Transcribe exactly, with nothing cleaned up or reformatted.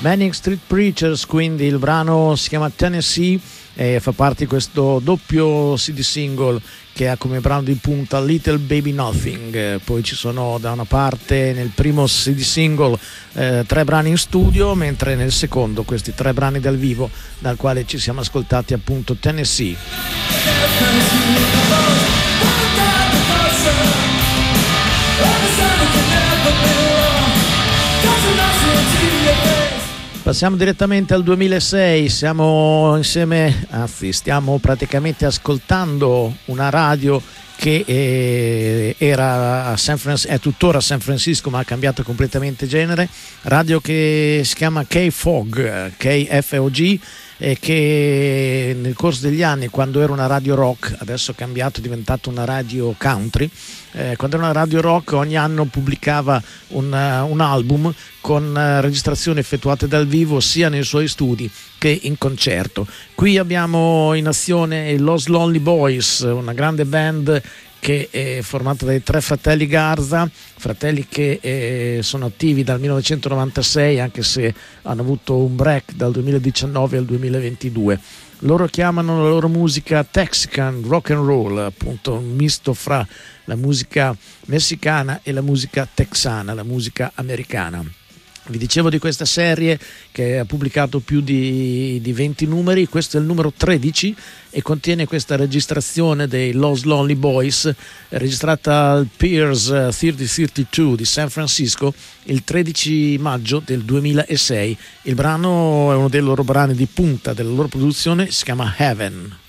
Manic Street Preachers, quindi il brano si chiama Tennessee e fa parte di questo doppio C D single che ha come brano di punta Little Baby Nothing. Poi ci sono da una parte nel primo C D single eh, tre brani in studio, mentre nel secondo questi tre brani dal vivo, dal quale ci siamo ascoltati appunto Tennessee. Passiamo direttamente al duemilasei, siamo insieme, anzi stiamo praticamente ascoltando una radio che eh, era a San Fran- è tuttora a San Francisco ma ha cambiato completamente genere, radio che si chiama K-Fog, K F O G, e che nel corso degli anni, quando era una radio rock, adesso è cambiato, è diventata una radio country, eh, quando era una radio rock ogni anno pubblicava un, uh, un album con uh, registrazioni effettuate dal vivo sia nei suoi studi che in concerto. Qui abbiamo in azione i Los Lonely Boys, una grande band che è formata dai tre fratelli Garza, fratelli che eh, sono attivi dal millenovecentonovantasei, anche se hanno avuto un break dal duemiladiciannove al duemilaventidue. Loro chiamano la loro musica Texican rock and roll, appunto un misto fra la musica messicana e la musica texana, la musica americana. Vi dicevo di questa serie che ha pubblicato più di, di venti numeri, questo è il numero tredici e contiene questa registrazione dei Los Lonely Boys, registrata al Piers tremilatrentadue di San Francisco il tredici maggio del duemilasei. Il brano è uno dei loro brani di punta della loro produzione, si chiama Heaven.